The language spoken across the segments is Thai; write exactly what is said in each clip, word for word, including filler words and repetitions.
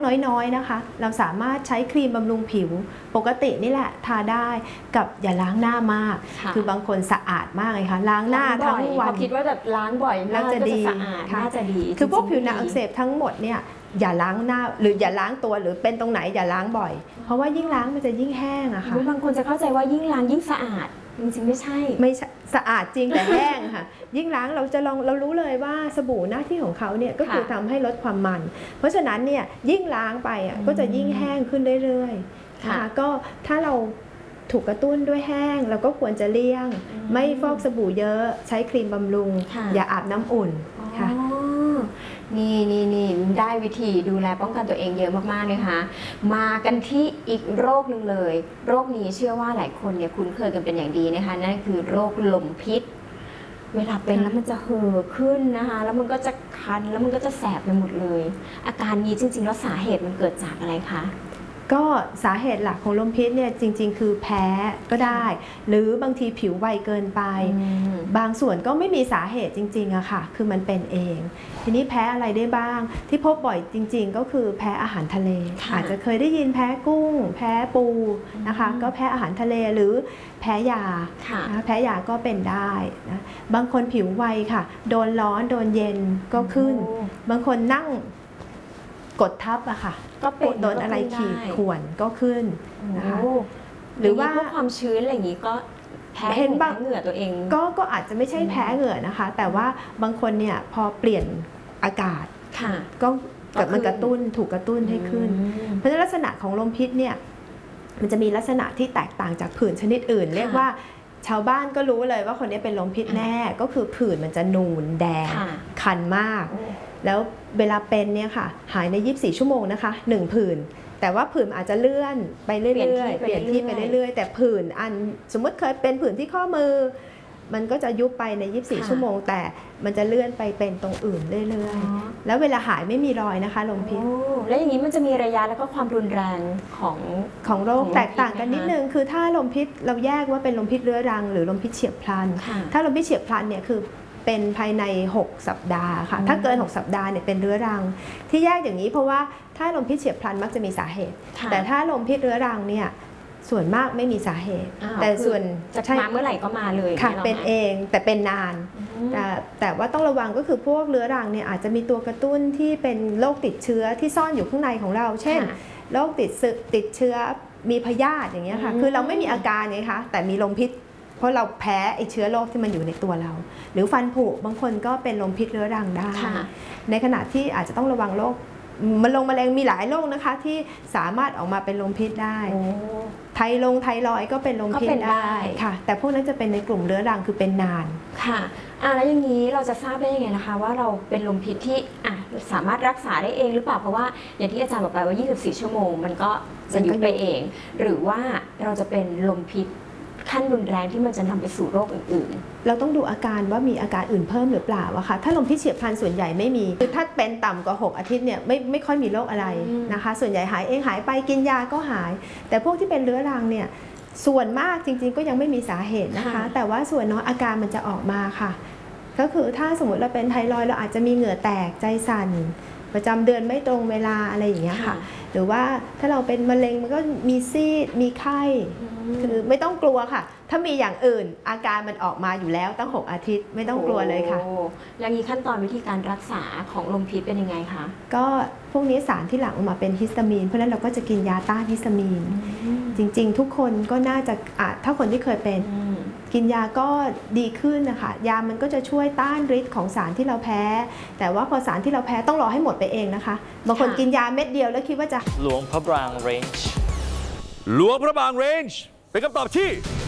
น้อยๆนะคะเราสามารถใช้ครีมบำรุงผิวปกตินี่แหละทาได้กับอย่าล้างหน้ามากคือบางคนสะอาดมากเลยค่ะล้างหน้าทั้งวันคิดว่าแบบล้างบ่อยน่าจะดีสะอาดน่าจะดีคือพวกผิวหนังอักเสบทั้งหมดเนี่ยอย่าล้างหน้าหรืออย่าล้างตัวหรือเป็นตรงไหนอย่าล้างบ่อยเพราะว่ายิ่งล้างมันจะยิ่งแห้งอะค่ะบางคนจะเข้าใจว่ายิ่งล้างยิ่งสะอาดจริงๆไม่ใช่ไม่สะอาดจริงแต่แห้งค่ะยิ่งล้างเราจะลองเรารู้เลยว่าสบู่หน้าที่ของเขาเนี่ยก็คือทำให้ลดความมันเพราะฉะนั้นเนี่ยยิ่งล้างไปอ่ะก็จะยิ่งแห้งขึ้นเรื่อยๆนะคะก็ถ้าเราถูกกระตุ้นด้วยแห้งเราก็ควรจะเลี่ยงไม่ฟอกสบู่เยอะใช้ครีมบำรุงอย่าอาบน้ำอุ่นค่ะนี่นี่นี่ได้วิธีดูแลป้องกันตัวเองเยอะมากๆเลยค่ะมากันที่อีกโรคหนึ่งเลยโรคนี้เชื่อว่าหลายคนเนี่ยคุ้นเคยกันเป็นอย่างดีนะคะนั่นคือโรคลมพิษเวลาเป็นแล้วมันจะเห่อขึ้นนะคะแล้วมันก็จะคันแล้วมันก็จะแสบไปหมดเลยอาการนี้จริงๆแล้วสาเหตุมันเกิดจากอะไรคะก็สาเหตุหลักของลมพิษเนี่ยจริงๆคือแพ้ก็ได้หรือบางทีผิวไวเกินไปบางส่วนก็ไม่มีสาเหตุจริงๆอะค่ะคือมันเป็นเองทีนี้แพ้อะไรได้บ้างที่พบบ่อยจริงๆก็คือแพ้อาหารทะเลอาจจะเคยได้ยินแพ้กุ้งแพ้ปูนะคะก็แพ้อาหารทะเลหรือแพ้ยาแพ้ยาก็เป็นได้นะบางคนผิวไวค่ะโดนร้อนโดนเย็นก็ขึ้นบางคนนั่งกดทับอะค่ะก็เป็นโดนอะไรขีดข่วนก็ขึ้นนะคะหรือว่าพวกความชื้นอะไรอย่างนี้ก็แพ้เหงื่อตัวเองก็ก็อาจจะไม่ใช่แพ้เหงื่อนะคะแต่ว่าบางคนเนี่ยพอเปลี่ยนอากาศก็เกิดมันกระตุ้นถูกกระตุ้นให้ขึ้นเพราะฉะนั้นลักษณะของลมพิษเนี่ยมันจะมีลักษณะที่แตกต่างจากผื่นชนิดอื่นเรียกว่าชาวบ้านก็รู้เลยว่าคนนี้เป็นลมพิษแน่ก็คือผื่นมันจะนูนแดงคันมากแล้วเวลาเป็นเนี่ยค่ะหายในยี่สิบสี่ชั่วโมงนะคะหนึ่งผื่นแต่ว่าผื่นอาจจะเลื่อนไปเรื่อยๆเปลี่ยนที่ไปเรื่อยๆแต่ผื่นอันสมมติเคยเป็นผื่นที่ข้อมือมันก็จะยุบไปในยี่สิบสี่ชั่วโมงแต่มันจะเลื่อนไปเป็นตรงอื่นเรื่อยๆแล้วเวลาหายไม่มีรอยนะคะลมพิษแล้วอย่างนี้มันจะมีระยะแล้วก็ความรุนแรงของของโรคแตกต่างกันนิดนึงคือถ้าลมพิษเราแยกว่าเป็นลมพิษเรื้อรังหรือลมพิษเฉียบพลันถ้าลมพิษเฉียบพลันเนี่ยคือเป็นภายในหกสัปดาห์ค่ะถ้าเกินหกสัปดาห์เนี่ยเป็นเรื้อรังที่แยกอย่างนี้เพราะว่าถ้าลมพิษเฉียบพลันมักจะมีสาเหตุแต่ถ้าลมพิษเรื้อรังเนี่ยส่วนมากไม่มีสาเหตุแต่ส่วนจะมาเมื่อไหร่ก็มาเลยค่ะเป็นเองแต่เป็นนานแต่แต่ว่าต้องระวังก็คือพวกเรื้อรังเนี่ยอาจจะมีตัวกระตุ้นที่เป็นโรคติดเชื้อที่ซ่อนอยู่ข้างในของเราเช่นโรคติดติดเชื้อมีพยาธิอย่างเงี้ยค่ะคือเราไม่มีอาการไงคะแต่มีลมพิษเพราะเราแพ้ไอเชื้อโรคที่มันอยู่ในตัวเราหรือฟันผุบางคนก็เป็นลมพิษเรื้อรังได้ในขณะที่อาจจะต้องระวังโรคมะเร็งมะเร็งมีหลายโรคนะคะที่สามารถออกมาเป็นลมพิษได้ไทรอยด์ไทรอยด์ก็เป็นลมพิษได้ค่ะแต่พวกนั้นจะเป็นในกลุ่มเรื้อรังคือเป็นนานค่ะอ่ะแล้วอย่างนี้เราจะทราบได้ยังไงนะคะว่าเราเป็นลมพิษที่อ่ะสามารถรักษาได้เองหรือเปล่าเพราะว่าอย่างที่อาจารย์บอกไปว่ายี่สิบสี่ชั่วโมงมันก็จะยุบไปเองหรือว่าเราจะเป็นลมพิษขั้นรุนแรงที่มันจะนำไปสู่โรคอื่นๆเราต้องดูอาการว่ามีอาการอื่นเพิ่มหรือเปล่าอะค่ะถ้าลมพิษเฉียบพลันส่วนใหญ่ไม่มีคือถ้าเป็นต่ำกว่าหกอาทิตย์เนี่ยไม่ไม่ค่อยมีโรคอะไรนะคะส่วนใหญ่หายเองหายไปกินยาก็หายแต่พวกที่เป็นเรื้อรังเนี่ยส่วนมากจริงๆก็ยังไม่มีสาเหตุนะคะแต่ว่าส่วนน้อยอาการมันจะออกมาค่ะก็คือถ้าสมมติเราเป็นไทรอยด์เราอาจจะมีเหงื่อแตกใจสั่นประจำเดือนไม่ตรงเวลาอะไรอย่างเงี้ยค่ะหรือว่าถ้าเราเป็นมะเร็งมันก็มีซีดมีไข้คือไม่ต้องกลัวค่ะถ้ามีอย่างอื่นอาการมันออกมาอยู่แล้วตั้งหกอาทิตย์ไม่ต้องกลัวเลยค่ะแล้วมีขั้นตอนวิธีการรักษาของลมพิษเป็นยังไงคะก็พวกนี้สารที่หลั่งออกมาเป็นฮิสตามีนเพราะฉะนั้นเราก็จะกินยาต้านฮิสตามีนจริงๆทุกคนก็น่าจะอาจถ้าคนที่เคยเป็นกินยาก็ดีขึ้นนะคะยามันก็จะช่วยต้านฤทธิ์ของสารที่เราแพ้แต่ว่าพอสารที่เราแพ้ต้องรอให้หมดไปเองนะคะบางคนกินยาเม็ดเดียวแล้วคิดว่าจะหลวงพระบางเรนจ์หลวงพระบางเรนจ์เป็นคำตอบที่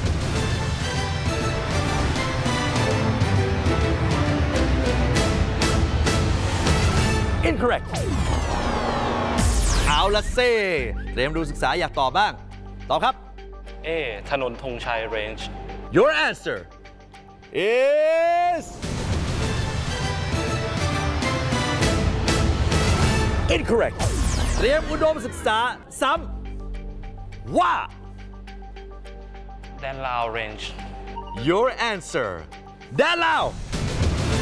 incorrect เอาละเซ่เตรียมดูศึกษาอยากตอบบ้างตอบครับ A ถนนธงชัยเรนจ์ Your answer is incorrect เตรียมอุดมศึกษาซ้ำว่าแดนลาวเรนจ์ Your answer แดนลาว